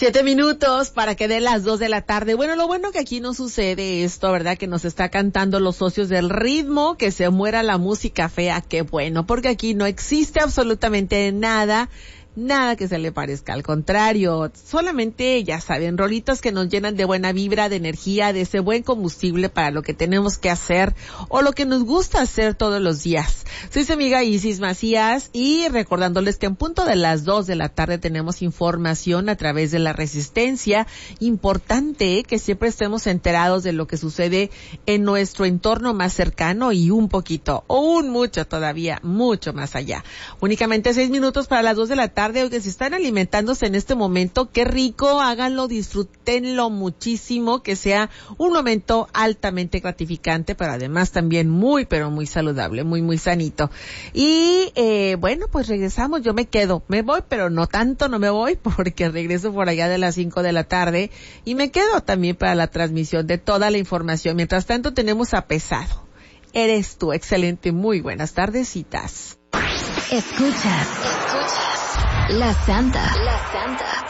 7 minutos para que dé las 2 de la tarde. Bueno, lo bueno que aquí no sucede esto, ¿verdad? Que nos está cantando los socios del ritmo, que se muera la música fea. Qué bueno, porque aquí no existe absolutamente nada que se le parezca, al contrario, solamente, ya saben, rolitas que nos llenan de buena vibra, de energía, de ese buen combustible para lo que tenemos que hacer o lo que nos gusta hacer todos los días. Soy su amiga Isis Macías y recordándoles que en punto de las 2 de la tarde tenemos información a través de La Resistencia. Importante que siempre estemos enterados de lo que sucede en nuestro entorno más cercano y un poquito, o un mucho todavía, mucho más allá. Únicamente 6 minutos para las 2 de la tarde. O que si están alimentándose en este momento, qué rico, háganlo, disfrútenlo muchísimo, que sea un momento altamente gratificante, pero además también muy, pero muy saludable, muy, muy sanito. Y bueno, pues regresamos, yo me voy, pero no tanto, no me voy, porque regreso por allá de las 5 de la tarde y me quedo también para la transmisión de toda la información. Mientras tanto tenemos a Pesado. Eres tú, excelente, muy buenas tardecitas. Escuchas La Santa